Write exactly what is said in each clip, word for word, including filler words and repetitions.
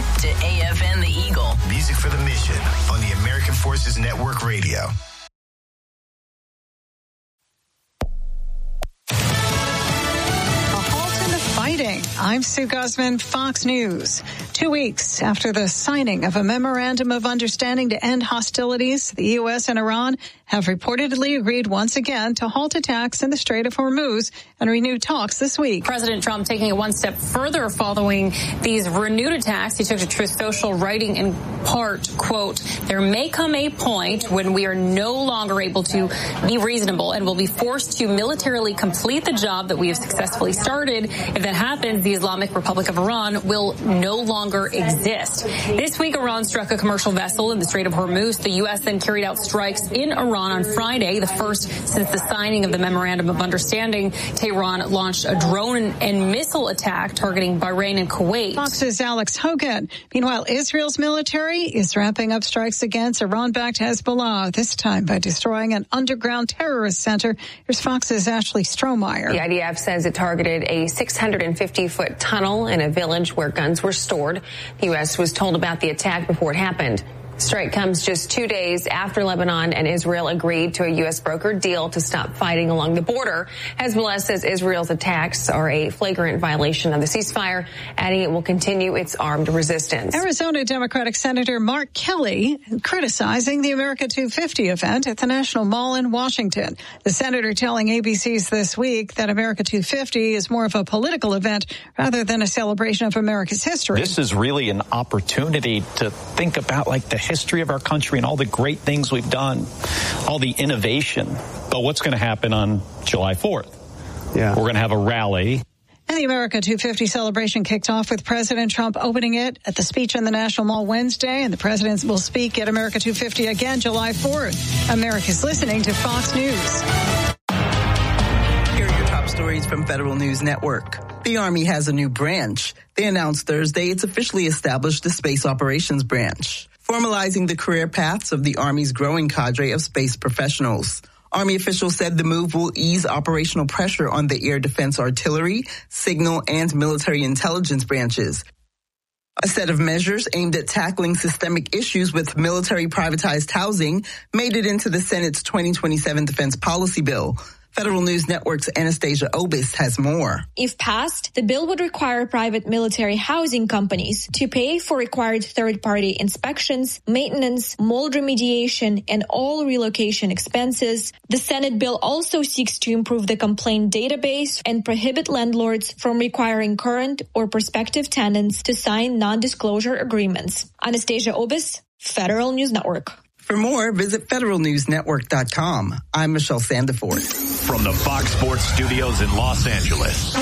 to A F N The Eagle. Music for the mission on the American Forces Network Radio. I'm Sue Guzman, Fox News. Two weeks after the signing of a memorandum of understanding to end hostilities, the U S and Iran have reportedly agreed once again to halt attacks in the Strait of Hormuz and renew talks this week. President Trump taking it one step further following these renewed attacks. He took to Truth Social, writing in part, quote, "There may come a point when we are no longer able to be reasonable and will be forced to militarily complete the job that we have successfully started. If that happens, the Islamic Republic of Iran will no longer exist." This week, Iran struck a commercial vessel in the Strait of Hormuz. The U S then carried out strikes in Iran on Friday, the first since the signing of the Memorandum of Understanding. Tehran launched a drone and missile attack targeting Bahrain and Kuwait. Fox's Alex Hogan. Meanwhile, Israel's military is ramping up strikes against Iran-backed Hezbollah, this time by destroying an underground terrorist center. Here's Fox's Ashley Strohmeyer. The I D F says it targeted a six hundred fifty foot tunnel in a village where guns were stored. The U S was told about the attack before it happened. Strike comes just two days after Lebanon and Israel agreed to a U S brokered deal to stop fighting along the border. Hezbollah says Israel's attacks are a flagrant violation of the ceasefire, adding it will continue its armed resistance. Arizona Democratic Senator Mark Kelly criticizing the America two fifty event at the National Mall in Washington. The senator telling A B C's This Week that America two fifty is more of a political event rather than a celebration of America's history. This is really an opportunity to think about like the history of our country and all the great things we've done, all the innovation. But what's going to happen on July fourth? Yeah. We're going to have a rally. And the America two fifty celebration kicked off with President Trump opening it at the speech in the National Mall Wednesday, and the president will speak at America two fifty again July fourth. America's listening to Fox News. Here are your top stories from Federal News Network. The Army has a new branch. They announced Thursday it's officially established the Space Operations Branch, formalizing the career paths of the Army's growing cadre of space professionals. Army officials said the move will ease operational pressure on the air defense artillery, signal, and military intelligence branches. A set of measures aimed at tackling systemic issues with military privatized housing made it into the Senate's twenty twenty-seven Defense Policy Bill. Federal News Network's Anastasia Obis has more. If passed, the bill would require private military housing companies to pay for required third-party inspections, maintenance, mold remediation, and all relocation expenses. The Senate bill also seeks to improve the complaint database and prohibit landlords from requiring current or prospective tenants to sign non-disclosure agreements. Anastasia Obis, Federal News Network. For more, visit federal news network dot com. I'm Michelle Sandiford. From the Fox Sports Studios in Los Angeles,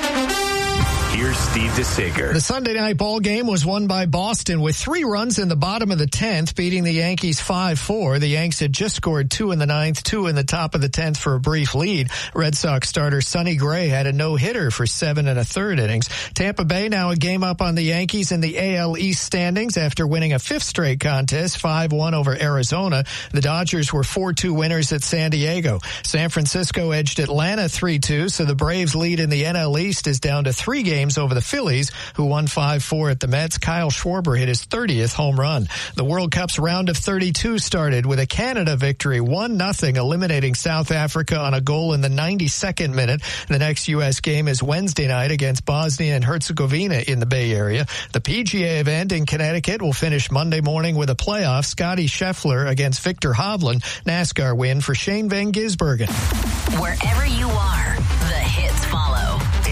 here's Steve DeSager. The Sunday night ball game was won by Boston with three runs in the bottom of the tenth, beating the Yankees five four. The Yanks had just scored two in the ninth, two in the top of the tenth for a brief lead. Red Sox starter Sonny Gray had a no-hitter for seven and a third innings. Tampa Bay now a game up on the Yankees in the A L East standings after winning a fifth straight contest, five one over Arizona. The Dodgers were four two winners at San Diego. San Francisco edged Atlanta three two, so the Braves' lead in the N L East is down to three games over the Phillies, who won five four at the Mets. Kyle Schwarber hit his thirtieth home run. The World Cup's round of thirty-two started with a Canada victory, one nothing, eliminating South Africa on a goal in the ninety-second minute. The next U S game is Wednesday night against Bosnia and Herzegovina in the Bay Area. The P G A event in Connecticut will finish Monday morning with a playoff. Scotty Scheffler against Victor Hovland. NASCAR win for Shane Van Gisbergen. Wherever you are, the hits follow.